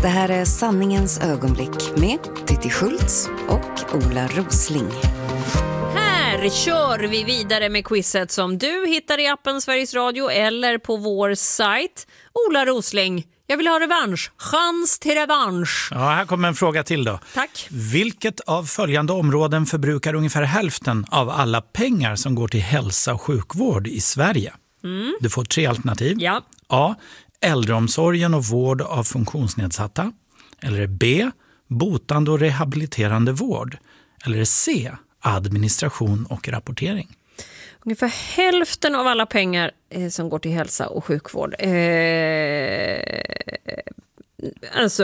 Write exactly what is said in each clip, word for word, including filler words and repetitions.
Det här är Sanningens ögonblick med Titti Schultz och Ola Rosling. Här kör vi vidare med quizet som du hittar i appen Sveriges Radio eller på vår sajt. Ola Rosling, jag vill ha revansch. Chans till revansch. Ja, här kommer en fråga till då. Tack. Vilket av följande områden förbrukar ungefär hälften av alla pengar som går till hälsa och sjukvård i Sverige? Mm. Du får tre alternativ. Ja. A. Äldreomsorgen och vård av funktionsnedsatta. Eller B. Botande och rehabiliterande vård. Eller C. Administration och rapportering. Ungefär hälften av alla pengar eh, som går till hälsa och sjukvård. Eh, alltså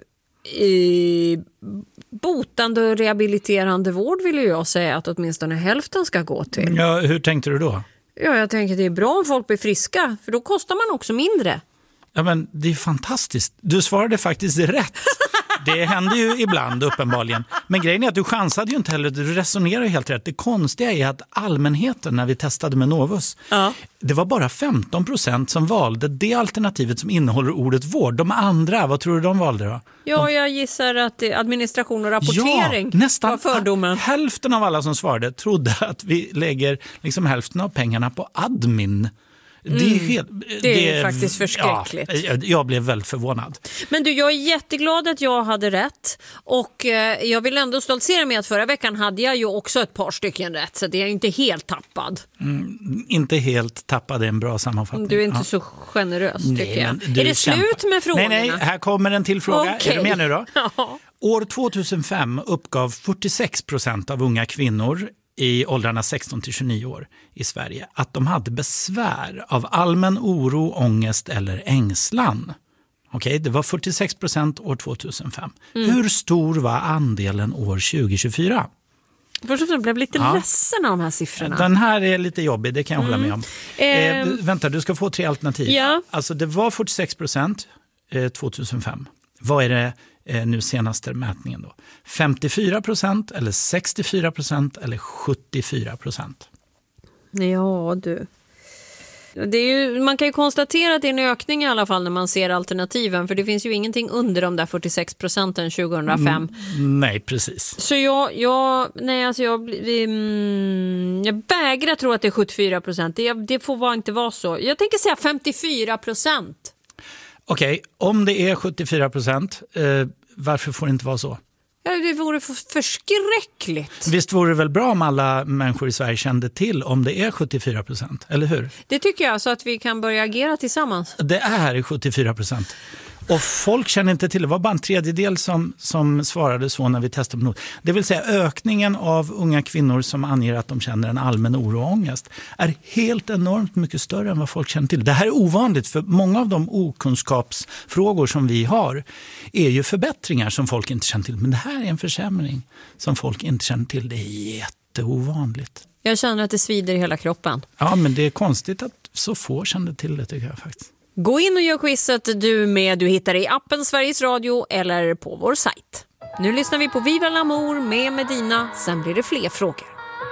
i botande och rehabiliterande vård vill jag säga att åtminstone hälften ska gå till. Ja, hur tänkte du då? Ja, jag tänker att det är bra om folk blir friska, för då kostar man också mindre. Ja, men det är fantastiskt. Du svarade faktiskt rätt. Det händer ju ibland uppenbarligen. Men grejen är att du chansade ju inte heller. Du resonerar ju helt rätt. Det konstiga är att allmänheten, när vi testade med Novus, ja. det var bara femton procent som valde det alternativet som innehåller ordet vård. De andra, vad tror du de valde då? Ja, de... jag gissar att administration och rapportering ja, nästan var fördomen. Hälften av alla som svarade trodde att vi lägger liksom hälften av pengarna på admin. Det är, helt, mm, det det är faktiskt förskräckligt. Ja, jag blev väldigt förvånad. Men du, jag är jätteglad att jag hade rätt. Och eh, jag vill ändå stoltsera med att förra veckan hade jag ju också ett par stycken rätt. Så det är inte helt tappad. Mm, inte helt tappad är en bra sammanfattning. Du är inte ja. så generös, nej, tycker jag. Är det kämpa. Slut med frågorna? Nej, nej, här kommer en till fråga. Okay. Är du med nu då? Ja. År tvåtusenfem uppgav fyrtiosex procent av unga kvinnor i åldrarna sexton till tjugonio år i Sverige att de hade besvär av allmän oro, ångest eller ängslan. Okej, det var fyrtiosex procent år tvåtusenfem. Mm. Hur stor var andelen år tjugo tjugofyra? Först och främst blev lite ja. ledsen av de här siffrorna. Den här är lite jobbig, det kan jag mm. hålla med om. Eh, eh, vänta, du ska få tre alternativ. Ja. Alltså det var fyrtiosex procent eh, tvåtusenfem. Vad är det eh, nu senaste mätningen då? femtiofyra procent eller sextiofyra procent eller sjuttiofyra procent? Ja, du. Det är ju, man kan ju konstatera att det är en ökning i alla fall när man ser alternativen. För det finns ju ingenting under de där fyrtiosex procenten tjugohundrafem. Mm, nej, precis. Så jag, jag, nej, alltså jag, mm, jag vägrar tro att det är sjuttiofyra procent. Det, det får vara inte vara så. Jag tänker säga femtiofyra procent. Okej, okay, om det är sjuttiofyra procent, eh, varför får det inte vara så? Ja, det vore för förskräckligt. Visst vore det väl bra om alla människor i Sverige kände till om det är sjuttiofyra procent, eller hur? Det tycker jag, så att vi kan börja agera tillsammans. Det är sjuttiofyra procent. Och folk känner inte till, det var bara en tredjedel som, som svarade så när vi testade på. Det vill säga ökningen av unga kvinnor som anger att de känner en allmän oro och ångest är helt enormt mycket större än vad folk känner till. Det här är ovanligt, för många av de okunskapsfrågor som vi har är ju förbättringar som folk inte känner till. Men det här är en försämring som folk inte känner till. Det är jätteovanligt. Jag känner att det svider i hela kroppen. Ja, men det är konstigt att så få kände till det, tycker jag faktiskt. Gå in och gör quizet du med. Du hittar i appen Sveriges Radio eller på vår sajt. Nu lyssnar vi på Viva l'Amour med Medina. Sen blir det fler frågor.